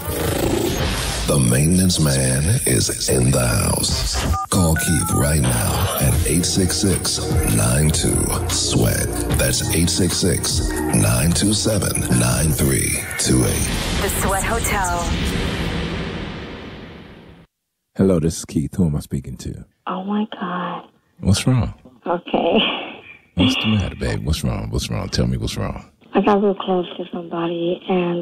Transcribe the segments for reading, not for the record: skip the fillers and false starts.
The maintenance man is in the house. Call Keith right now at 866-92-SWEAT. That's 866-927-9328. The Sweat Hotel. Hello, this is Keith. Who am I speaking to? Oh, my God. What's wrong? Okay. What's the matter, babe? What's wrong? What's wrong? Tell me what's wrong. I got real close to somebody, and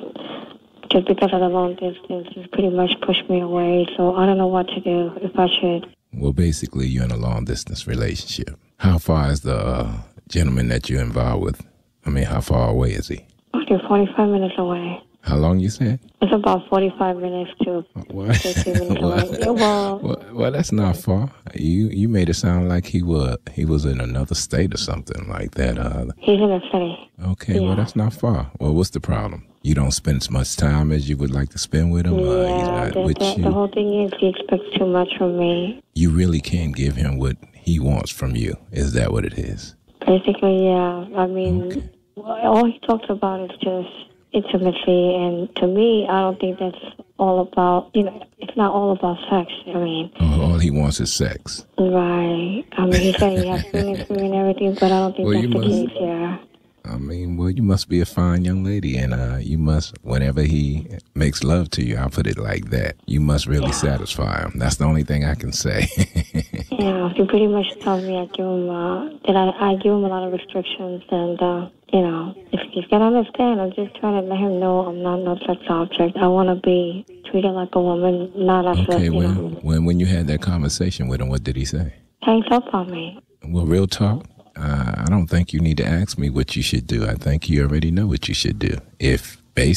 just because of the long distance, it pretty much pushed me away, so I don't know what to do, if I should. Well, basically, you're in a long-distance relationship. How far is the gentleman that you're involved with? I mean, how far away is he? Okay, 45 minutes away. How long you said? It's about 45 minutes to 50 minutes away. Well, that's not far. You made it sound like he was in another state or something like that. He's in a city. Okay, yeah. Well, that's not far. Well, what's the problem? You don't spend as much time as you would like to spend with him? Yeah, he's not with you? The whole thing is he expects too much from me. You really can't give him what he wants from you. Is that what it is? Basically, yeah. I mean, all he talks about is just intimacy, and to me, I don't think that's all about, it's not all about sex. I mean, all he wants is sex. Right. I mean, he said he has feelings for me and everything, but I don't think that's the case, yeah. I mean, well, you must be a fine young lady, and you must, whenever he makes love to you, I'll put it like that, you must really satisfy him. That's the only thing I can say. Yeah, he pretty much tells me I give him, that I give him a lot of restrictions, and, if he's going to understand, I'm just trying to let him know I'm not no sex object. I want to be treated like a woman, not as okay, a, when you had that conversation with him, what did he say? Hangs up on me. Well, real talk, I don't think you need to ask me what you should do. I think you already know what you should do. If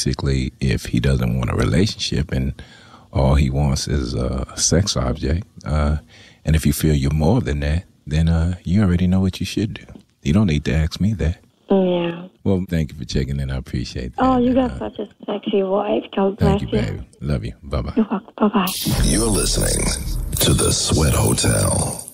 he doesn't want a relationship and all he wants is a sex object, and if you feel you're more than that, then you already know what you should do. You don't need to ask me that. Yeah. Well, thank you for checking in. I appreciate that. Oh, you got such a sexy voice. God bless you. Thank you, baby. Love you. Bye-bye. You're welcome. Bye-bye. You're listening to The Sweat Hotel.